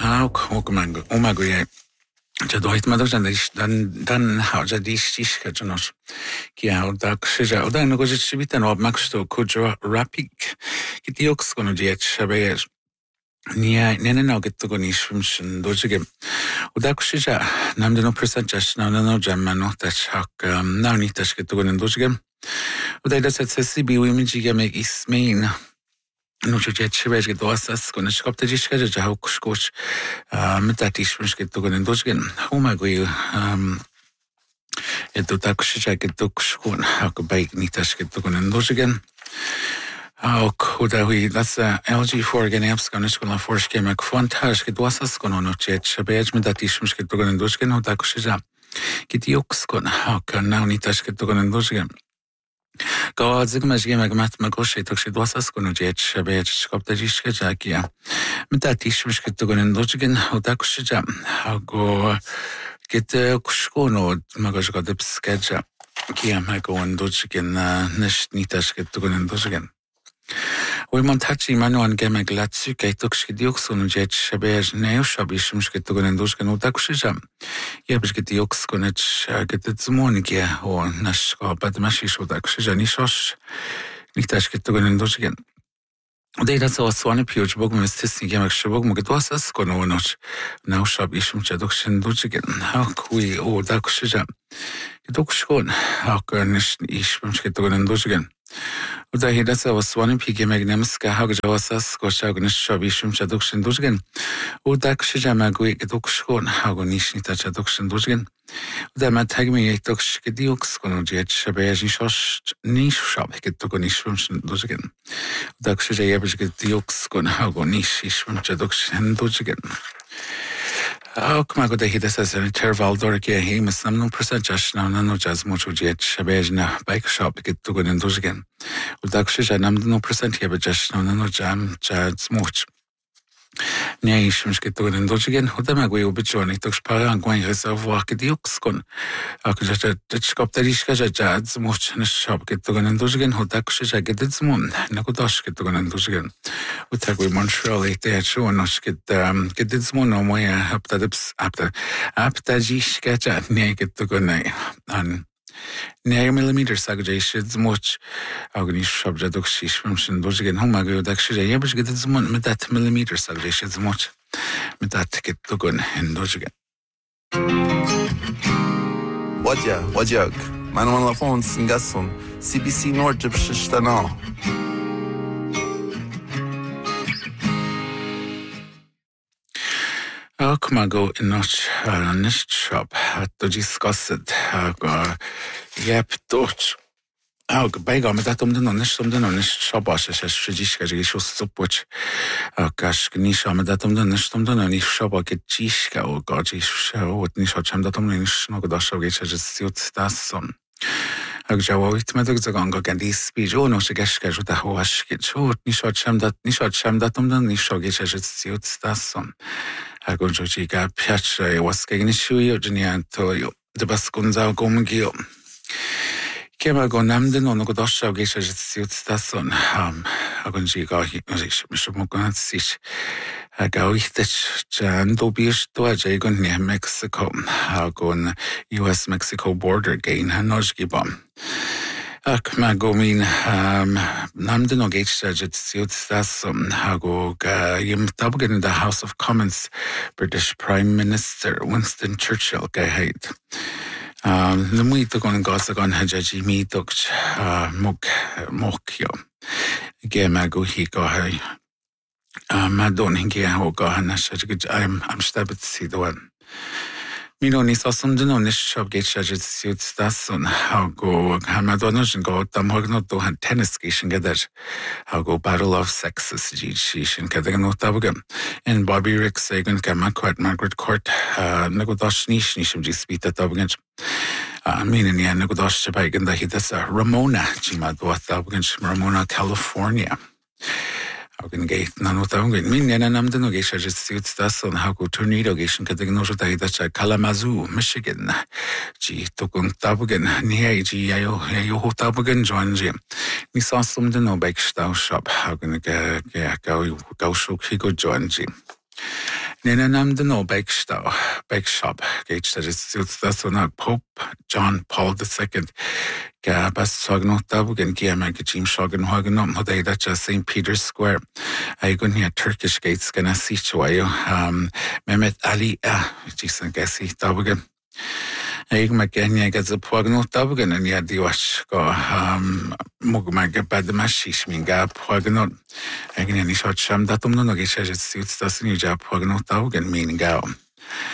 Omagoje. Če dojtme do dan hauja distiška čunoš. Kia da kšeja oda no goje čibita no maksto kujo rapik. Kiti okskono diet shabe. Nia nene no getto go nishvimshin dojige. Oda kšeja namde no percentage no jamano tashak nauni tashketto go dojige. Oda da sesibi wimijige meg ismain. No čo čebežke dosas kon skopte diška že hau kuskoč metatišmške to gon dojgen umagoy je to tak že ke to kuskon hau bike nitaške to gon dojgen hau koda hui das LG4 gen apskon skola forske mak fantastiske dosas kon no čebej metatišmške to gon dojgen hau tak že kitiok skon hau kan nitaške to gon dojgen Go zigmažge magmat magoše tokše dosas kono jet shabe skopta diške jakia. Meta tishmishke togonen dojgen odakushe jam. Go get kushkono magashga depskeja. Kia magon dojgen nish nitashke togonen dojgen. We montachi manuan gemeg latsuke tokske dioksono jet shabe neo shabishmishke togonen dojgen odakushe jam. Jebishke diokskonet get zmonige o nashka badmashish odakushe janishosh nitashke togonen dojgen. Oda da so swani piuch bog mestisni gemek shbog moget wasas kono noch neo shabishmche dokshen dojgen. Ha kui o dakushe jam. Dokshkon ha nish ishmshke togonen dojgen. Oda hidasa waswani pige magnemska hagjawasas koshagnish shabishum chadukshin dujgen. Oda kshija magui gedukshkon hagonish nita chaduksin dujgen. Oda matagmi yekduksh gediuks kono jet shabeji shosh nish shab gedukonish dujgen. Oda kshija yebish gediuks kon hagonish ishum chadukshin dujgen. Ook de hidasa zijn terwijl door keer heen met namno percentage no jazz mocho jet shabej na bike shop get to go in dojgen. Udak shija namno percent hebe just no jam jazz moch. Nee ishmish get to go in dojgen. Udama go ubijoni tok spara angwan reservoir get yuxkon. Ak jata skop tadishka jazz moch na shop get to go in dojgen. Udak shija get dzmon na godash get to go in dojgen. Utak we Montreal ite show no get dzmon no moya apta jishka jat nee get to go nay an 9 millimeter sagje dzmoch agnish shabja dokshish fumshin dojgen homago dakshija yebish get dzmon mit that millimeter sagje dzmoch mit that get to go in dojgen. Wajak man la phone singason CBC Nord bshtana. Mago in notch nish shop to discuss it yep toch bega med dat den nish shop as frigiska je support kash nish med dat den nish shop ke chiska o gajish o nish cham dat nish no godasho ge je siut tasson Agjawoit med ganga gendi spijo no shgeska juta hoash ke chot nish cham dat den nish ge je siut tasson Agonjojiga piace was gegen Shui Genianto, the Bascunza Gomgio. Kemago Namden on Godosha Gesha Stason, Agonjiga, Mishamogan Sish, Agawitech, Jan Dobish to a Jagon near Mexico, Agon US Mexico border gain Hanojgibom. Magomin namden og gate Stason Hago Yim Tabgan in the House of Commons, British Prime Minister Winston Churchill Gahait. Lumuito gon gasagon hajaji mitok mokyo. Gemago he gohai. Madon hingia ho gohanash I'm stabit sidoan. Mino ni sasundin on nish shop gate shajit suit stason how go hamadonosh go tamhogno to han tennis gishin gadar how go battle of sexes gishin kadagno tabugam and Bobby Rick Sagan kama quite Margaret Court nagodash nish nishim jispita tabugan meaning ya nagodash bagan da hidas Ramona jimadwa tabugan Ramona California Hagen gate nanotavgen min namden og gesha just stason hago tornado geshin kadagno jota hidacha Kalamazoo Michigan ji tokun tabugen ni ji yo tabugen joinji ni sasum den no backstau shop hagen ga shuk higo joinji Nina nam de no bake shop. Gage that is that's on Pope John Paul II. Gabas Sognota and Giamag Jim Shogan Hogan Modeda St. Peter's Square. I go near Turkish gates gonna see Chuayo. Mehmet Ali Jason Gassi Tabugan. I go again gets a pogno Tabugan and Yadiwash go Mugmaga Badamashish Minga Pogno. Again, any short sham datum no gish suits doesn't you job Pogno Tabugan meaning go.